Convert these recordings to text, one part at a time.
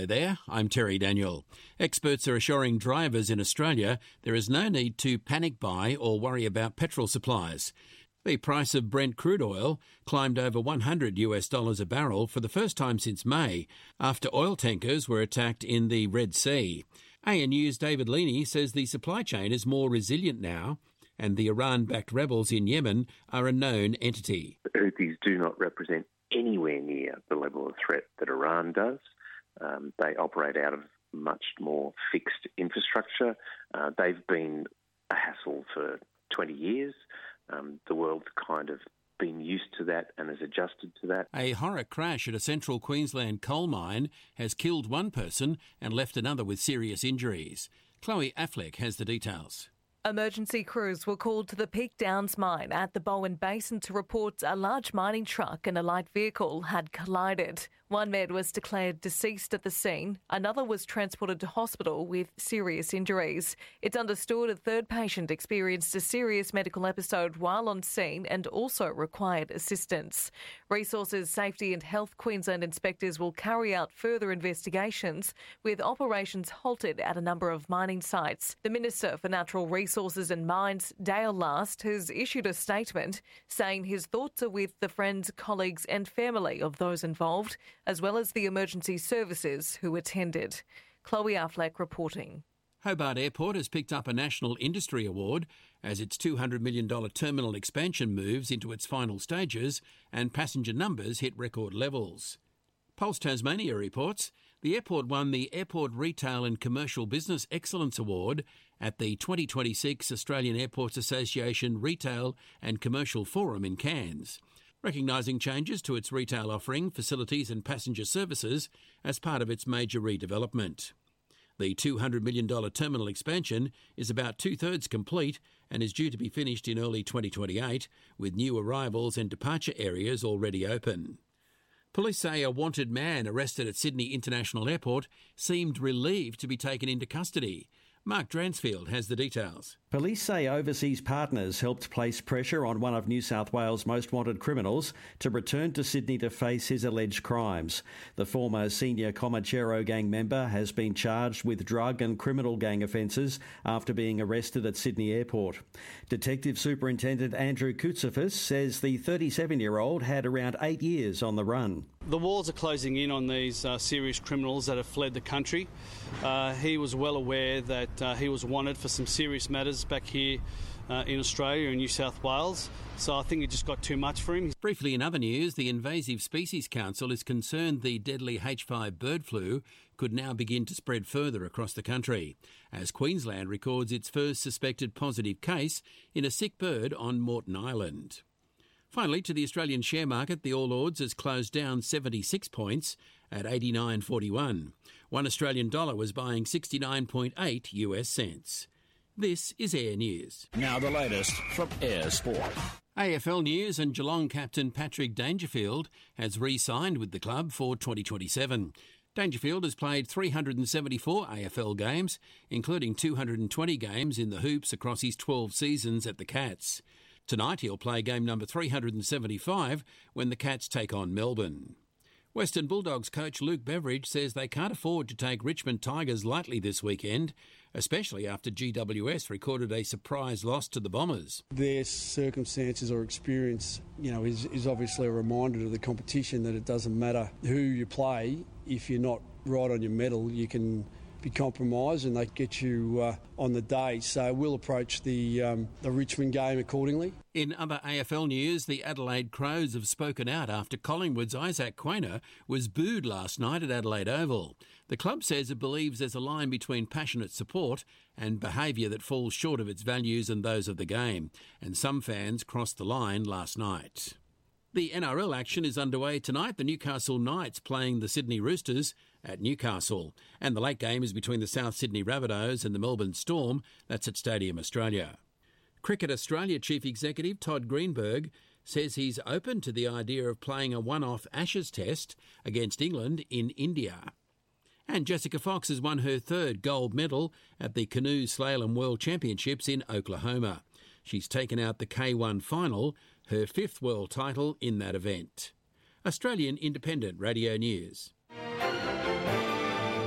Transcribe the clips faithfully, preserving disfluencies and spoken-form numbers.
Hello there, I'm Terry Daniel. Experts are assuring drivers in Australia there is no need to panic buy or worry about petrol supplies. The price of Brent crude oil climbed over one hundred US dollars a barrel for the first time since May, after oil tankers were attacked in the Red Sea. A N U's David Leaney says the supply chain is more resilient now, and the Iran-backed rebels in Yemen are a known entity. The Houthis do not represent anywhere near the level of threat that Iran does. Um, they operate out of much more fixed infrastructure. Uh, they've been a hassle for twenty years. Um, the world's kind of been used to that and has adjusted to that. A horror crash at a central Queensland coal mine has killed one person and left another with serious injuries. Chloe Affleck has the details. Emergency crews were called to the Peak Downs mine at the Bowen Basin to report a large mining truck and a light vehicle had collided. One man was declared deceased at the scene. Another was transported to hospital with serious injuries. It's understood a third patient experienced a serious medical episode while on scene and also required assistance. Resources, Safety and Health Queensland inspectors will carry out further investigations, with operations halted at a number of mining sites. The Minister for Natural Resources and Mines, Dale Last, has issued a statement saying his thoughts are with the friends, colleagues and family of those involved, as well as the emergency services who attended. Chloe Affleck reporting. Hobart Airport has picked up a National Industry Award as its two hundred million dollars terminal expansion moves into its final stages and passenger numbers hit record levels. Pulse Tasmania reports the airport won the Airport Retail and Commercial Business Excellence Award at the twenty twenty-six Australian Airports Association Retail and Commercial Forum in Cairns, recognising changes to its retail offering, facilities and passenger services as part of its major redevelopment. The two hundred million dollars terminal expansion is about two-thirds complete and is due to be finished in early twenty twenty-eight, with new arrivals and departure areas already open. Police say a wanted man arrested at Sydney International Airport seemed relieved to be taken into custody. Mark Dransfield has the details. Police say overseas partners helped place pressure on one of New South Wales' most wanted criminals to return to Sydney to face his alleged crimes. The former senior Comachero gang member has been charged with drug and criminal gang offences after being arrested at Sydney Airport. Detective Superintendent Andrew Koutsafis says the thirty-seven-year-old had around eight years on the run. The walls are closing in on these uh, serious criminals that have fled the country. Uh, he was well aware that uh, he was wanted for some serious matters back here uh, in Australia and New South Wales, so I think it just got too much for him. Briefly in other news, the Invasive Species Council is concerned the deadly H five bird flu could now begin to spread further across the country, as Queensland records its first suspected positive case in a sick bird on Moreton Island. Finally, to the Australian share market, the All Ords has closed down seventy-six points at eighty-nine forty-one. One Australian dollar was buying sixty-nine point eight US cents. This is Air News. Now the latest from Air Sport. A F L News and Geelong captain Patrick Dangerfield has re-signed with the club for twenty twenty-seven. Dangerfield has played three hundred seventy-four A F L games, including two hundred twenty games in the hoops across his twelve seasons at the Cats. Tonight he'll play game number three hundred seventy-five when the Cats take on Melbourne. Western Bulldogs coach Luke Beveridge says they can't afford to take Richmond Tigers lightly this weekend, especially after G W S recorded a surprise loss to the Bombers. Their circumstances or experience, you know, is, is obviously a reminder to the competition that it doesn't matter who you play. If you're not right on your mettle, you can be compromised and they get you uh, on the day. So we'll approach the um, the Richmond game accordingly. In other A F L news, the Adelaide Crows have spoken out after Collingwood's Isaac Quaynor was booed last night at Adelaide Oval. The club says it believes there's a line between passionate support and behaviour that falls short of its values and those of the game, and some fans crossed the line last night. The N R L action is underway tonight. The Newcastle Knights playing the Sydney Roosters at Newcastle. And the late game is between the South Sydney Rabbitohs and the Melbourne Storm. That's at Stadium Australia. Cricket Australia Chief Executive Todd Greenberg says he's open to the idea of playing a one-off Ashes test against England in India. And Jessica Fox has won her third gold medal at the Canoe Slalom World Championships in Oklahoma. She's taken out the K one final, her fifth world title in that event. Australian Independent Radio News.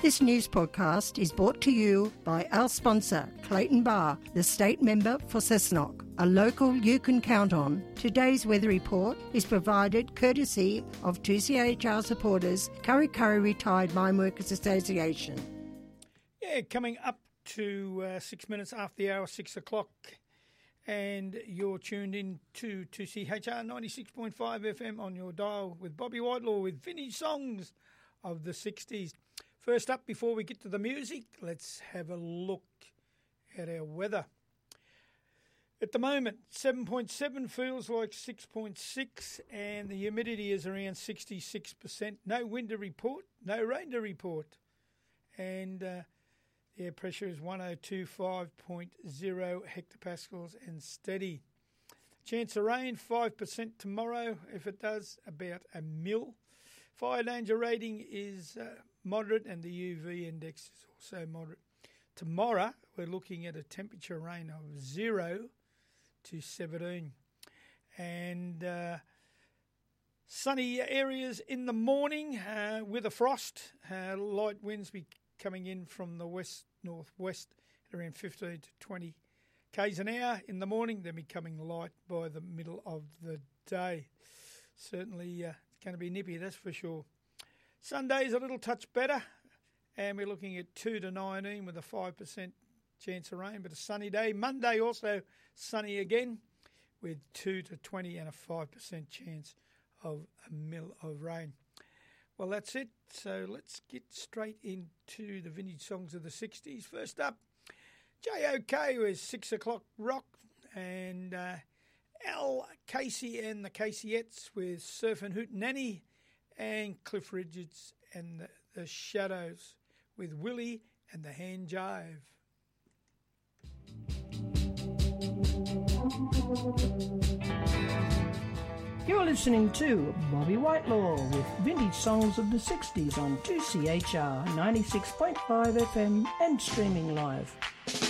This news podcast is brought to you by our sponsor, Clayton Bar, the state member for Cessnock, a local you can count on. Today's weather report is provided courtesy of two C H R supporters, Kurri Kurri Retired Mine Workers Association. Yeah, coming up to uh, six minutes after the hour, six o'clock, and you're tuned in to two C H R ninety-six point five F M on your dial with Bobby Whitelaw with vintage songs of the sixties. First up, before we get to the music, let's have a look at our weather. At the moment, seven point seven feels like six point six, and the humidity is around sixty-six percent. No wind to report, no rain to report. And uh, the air pressure is one oh two five point oh hectopascals and steady. Chance of rain, five percent tomorrow. If it does, about a mil. Fire danger rating is uh, moderate, and the U V index is also moderate. Tomorrow, we're looking at a temperature range of zero to seventeen. And uh, sunny areas in the morning uh, with a frost. Uh, light winds be coming in from the west-northwest at around fifteen to twenty k's an hour in the morning, then becoming light by the middle of the day. Certainly uh, it's going to be nippy, that's for sure. Sunday's a little touch better, and we're looking at two to nineteen with a five percent chance of rain, but a sunny day. Monday also sunny again with two to twenty and a five percent chance of a mil of rain. Well, that's it. So let's get straight into the vintage songs of the sixties. First up, J O K with Six O'Clock Rock, and uh, Al Casey and the Caseyettes with Surfin' Hootenanny, and Cliff Richards and the, the Shadows with Willie and the Hand Jive. You're listening to Bobby Whitelaw with vintage songs of the sixties on two C H R ninety-six point five F M and streaming live.